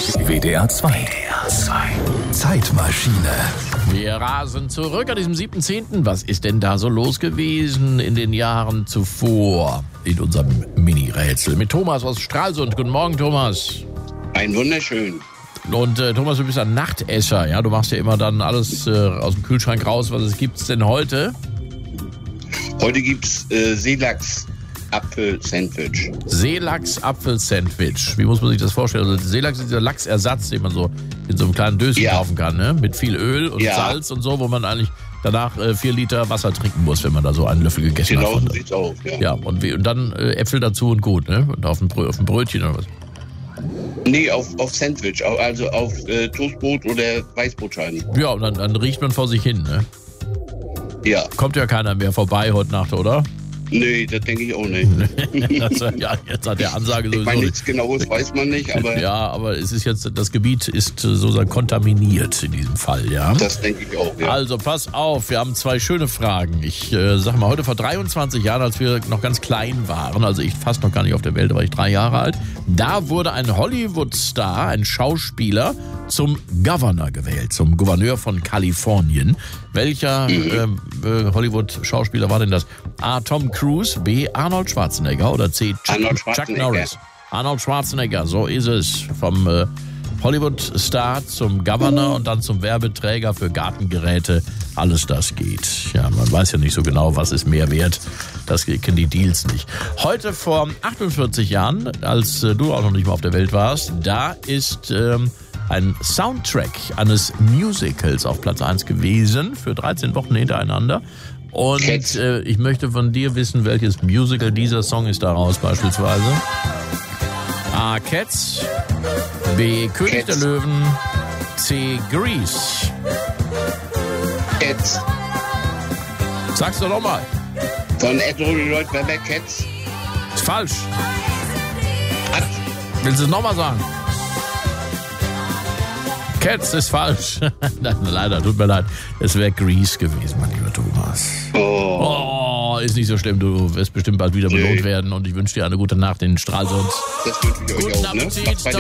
WDR 2. Zeitmaschine. Wir rasen zurück an diesem 7.10. Was ist denn da so los gewesen in den Jahren zuvor in unserem Mini-Rätsel? Mit Thomas aus Stralsund. Guten Morgen, Thomas. Ein wunderschön. Und Thomas, du bist ein Nachtesser, ja? Du machst ja immer dann alles aus dem Kühlschrank raus. Was gibt's denn heute? Heute gibt's Seelachs-Apfel-Sandwich. Seelachs-Apfel-Sandwich. Wie muss man sich das vorstellen? Also Seelachs ist dieser Lachsersatz, den man so in so einem kleinen Döschen kaufen kann, ne? Mit viel Öl und Salz und so, wo man eigentlich danach 4 Liter Wasser trinken muss, wenn man da so einen Löffel gegessen hat. Genau so sieht's aus, ja. Ja, und dann Äpfel dazu und gut, ne? Und auf ein Brötchen oder was? Nee, auf Sandwich, also auf Toastbrot oder Weißbrotscheiben. Ja, und dann riecht man vor sich hin, ne? Ja. Kommt ja keiner mehr vorbei heute Nacht, oder? Nee, das denke ich auch nicht. Ja, jetzt hat der Ansage sowieso. Ich meine, nichts Genaues weiß man nicht, aber... Ja, aber es ist jetzt, das Gebiet ist sozusagen kontaminiert in diesem Fall, ja? Das denke ich auch, ja. Also, pass auf, wir haben 2 schöne Fragen. Ich sag mal, heute vor 23 Jahren, als wir noch ganz klein waren, also ich fast noch gar nicht auf der Welt, da war ich 3 Jahre alt, da wurde ein Hollywood-Star, ein Schauspieler, zum Governor gewählt, zum Gouverneur von Kalifornien. Welcher Hollywood-Schauspieler war denn das? A. Tom Cruise, B. Arnold Schwarzenegger oder C. Chuck Norris? Arnold Schwarzenegger, so ist es. Vom Hollywood-Star zum Governor und dann zum Werbeträger für Gartengeräte. Alles das geht. Ja, man weiß ja nicht so genau, was ist mehr wert. Das kennen die Deals nicht. Heute vor 48 Jahren, als du auch noch nicht mal auf der Welt warst, da ist ein Soundtrack eines Musicals auf Platz 1 gewesen für 13 Wochen hintereinander. Und ich möchte von dir wissen, welches Musical dieser Song ist daraus beispielsweise. A. Cats, B. König der Löwen, C. Grease. Cats. Sag's doch nochmal. Von Ed Lloyd Webber, Cats. Ist falsch. Willst du es nochmal sagen? Cats ist falsch. Leider, tut mir leid. Es wäre Grease gewesen, mein lieber Thomas. Oh, ist nicht so schlimm. Du wirst bestimmt bald wieder belohnt werden und ich wünsche dir eine gute Nacht in Stralsund. Das wünsche ich euch auch, ne? Appetit.